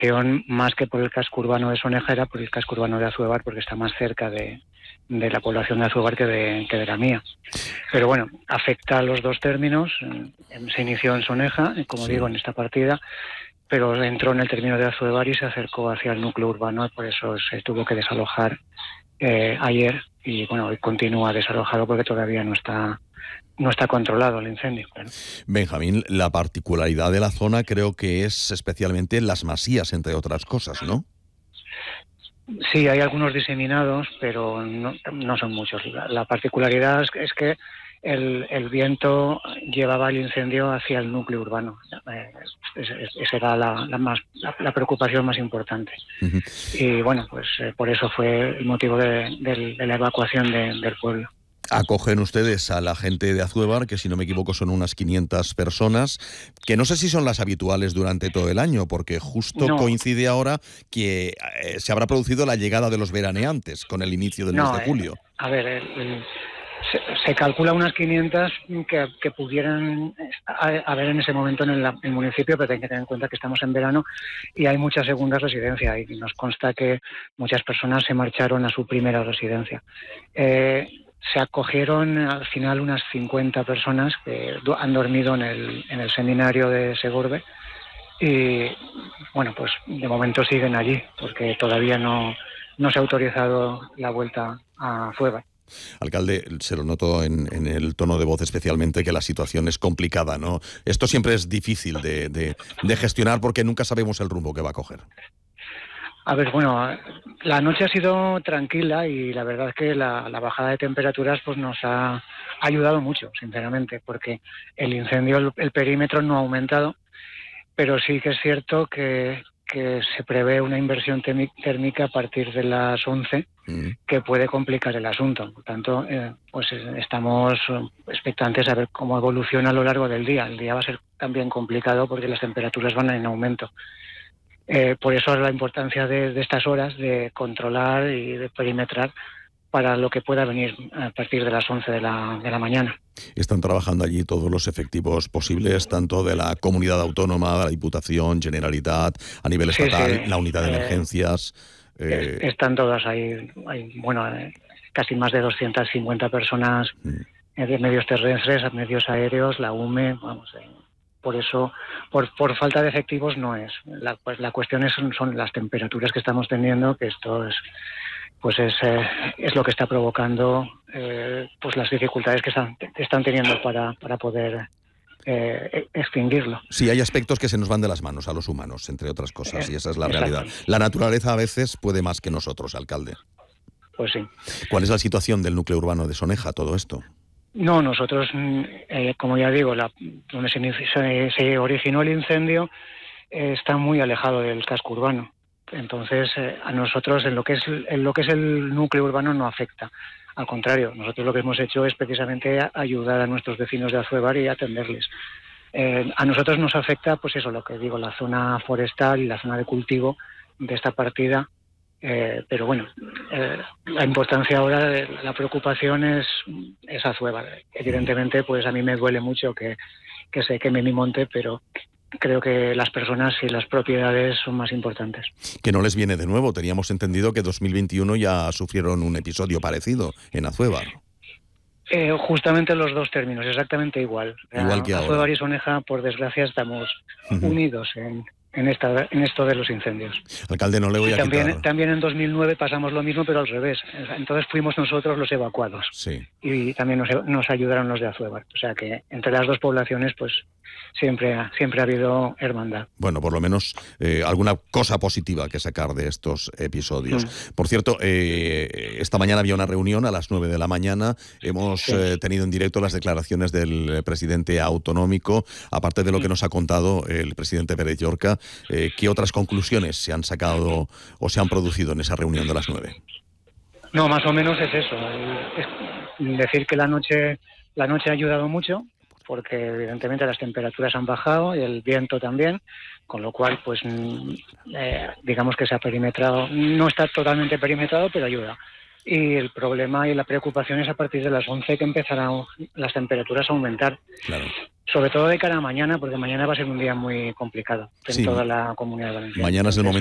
más que por el casco urbano de Soneja era por el casco urbano de Azuebar, porque está más cerca de la población de Azuebar que de la mía. Pero bueno, afecta a los dos términos. Se inició en Soneja, como digo, en esta partida, pero entró en el término de Azuebar y se acercó hacia el núcleo urbano, y por eso se tuvo que desalojar ayer, y bueno, hoy continúa desalojado porque todavía no está controlado el incendio. Claro. Benjamín, la particularidad de la zona creo que es especialmente las masías, entre otras cosas, ¿no? Sí, hay algunos diseminados, pero no son muchos. La particularidad es que el viento llevaba el incendio hacia el núcleo urbano. Esa era la preocupación más importante. Uh-huh. Y bueno, pues por eso fue el motivo de la evacuación del pueblo. Acogen ustedes a la gente de Azuebar, que si no me equivoco son unas 500 personas, que no sé si son las habituales durante todo el año, porque justo coincide ahora que se habrá producido la llegada de los veraneantes con el inicio del mes de julio. A ver, se calcula unas 500 que pudieran haber en ese momento en el municipio, pero hay que tener en cuenta que estamos en verano y hay muchas segundas residencias, y nos consta que muchas personas se marcharon a su primera residencia. Se acogieron al final unas 50 personas que han dormido en el seminario de Segorbe, y bueno, pues de momento siguen allí porque todavía no se ha autorizado la vuelta a Azuebar. Alcalde, se lo noto en el tono de voz especialmente que la situación es complicada, ¿no? Esto siempre es difícil de gestionar porque nunca sabemos el rumbo que va a coger. A ver, bueno, la noche ha sido tranquila y la verdad es que la bajada de temperaturas pues nos ha ayudado mucho, sinceramente, porque el incendio, el perímetro no ha aumentado, pero sí que es cierto que se prevé una inversión térmica a partir de las 11 que puede complicar el asunto. Por tanto, pues estamos expectantes a ver cómo evoluciona a lo largo del día. El día va a ser también complicado porque las temperaturas van en aumento. Por eso es la importancia de estas horas de controlar y de perimetrar para lo que pueda venir a partir de las 11 de la mañana. Están trabajando allí todos los efectivos posibles, tanto de la comunidad autónoma, de la Diputación, Generalitat, a nivel estatal, la unidad de emergencias. Están todas ahí. Hay casi más de 250 personas de medios terrestres, medios aéreos, la UME, vamos. Por eso, por falta de efectivos no es. La cuestión son las temperaturas que estamos teniendo, que esto es lo que está provocando pues las dificultades que están teniendo para poder extinguirlo. Sí, hay aspectos que se nos van de las manos a los humanos, entre otras cosas, y esa es la realidad. La naturaleza a veces puede más que nosotros, alcalde. Pues sí. ¿Cuál es la situación del núcleo urbano de Soneja, todo esto? No, nosotros, como ya digo, donde se originó el incendio está muy alejado del casco urbano. Entonces, a nosotros en lo que es el núcleo urbano no afecta. Al contrario, nosotros lo que hemos hecho es precisamente ayudar a nuestros vecinos de Azuebar y atenderles. A nosotros nos afecta, pues eso, lo que digo, la zona forestal y la zona de cultivo de esta partida. Pero bueno, la importancia ahora, la preocupación es Azuebar. Evidentemente, pues a mí me duele mucho que se queme mi monte, pero creo que las personas y las propiedades son más importantes. Que no les viene de nuevo. Teníamos entendido que 2021 ya sufrieron un episodio parecido en Azuebar. Justamente los dos términos, exactamente igual. Igual que ahora. Azuebar y Soneja, por desgracia, estamos unidos en esto de los incendios. Alcalde, no le voy a quitar. También en 2009 pasamos lo mismo, pero al revés. Entonces fuimos nosotros los evacuados. Sí. Y también nos ayudaron los de Azuebar. O sea que entre las dos poblaciones, pues siempre ha habido hermandad. Bueno, por lo menos alguna cosa positiva que sacar de estos episodios. Por cierto, esta mañana había una reunión a las 9 de la mañana. Hemos tenido en directo las declaraciones del presidente autonómico. Aparte de lo que nos ha contado el presidente Pérez Llorca, ¿qué otras conclusiones se han sacado o se han producido en esa reunión de las 9? No, más o menos es eso. Es decir que la noche ha ayudado mucho, porque evidentemente las temperaturas han bajado y el viento también, con lo cual pues digamos que se ha perimetrado, no está totalmente perimetrado, pero ayuda. Y el problema y la preocupación es a partir de las 11 que empezarán las temperaturas a aumentar. Claro. sobre todo de cara a mañana, porque mañana va a ser un día muy complicado en Sí. toda la Comunidad Valenciana. Mañana es el momento